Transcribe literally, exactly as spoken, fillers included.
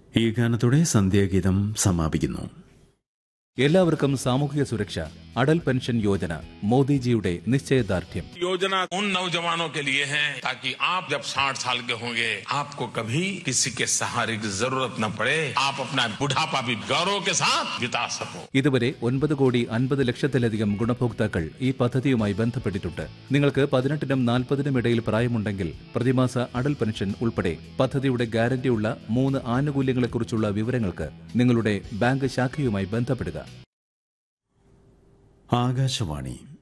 ഈ ഗാനത്തോടെ സന്ധ്യാഗീതം സമാപിക്കുന്നു. എല്ലാവർക്കും സാമൂഹിക സുരക്ഷ, അടൽ പെൻഷൻ യോജന മോദിജിയുടെ നിശ്ചയദാർഢ്യം. योजना उन नौजवानों के लिए है ताकि आप जब साठ साल के होंगे आपको कभी किसी के सहारे की जरूरत न पड़े, आप अपना बुढ़ापा भी गौरव के साथ बिता सको. ഇതുവരെ ഒൻപത് കോടി അൻപത് ലക്ഷത്തിലധികം ഗുണഭോക്താക്കൾ ഈ പദ്ധതിയുമായി ബന്ധപ്പെട്ടിട്ടുണ്ട്. നിങ്ങൾക്ക് പതിനെട്ടിനും നാൽപ്പതിനും ഇടയിൽ പ്രായമുണ്ടെങ്കിൽ പ്രതിമാസ അടൽ പെൻഷൻ ഉൾപ്പെടെ പദ്ധതിയുടെ ഗ്യാരണ്ടിയുള്ള മൂന്ന് ആനുകൂല്യങ്ങളെക്കുറിച്ചുള്ള വിവരങ്ങൾക്ക് നിങ്ങളുടെ ബാങ്ക് ശാഖയുമായി ബന്ധപ്പെടുക. ആകാശവാണി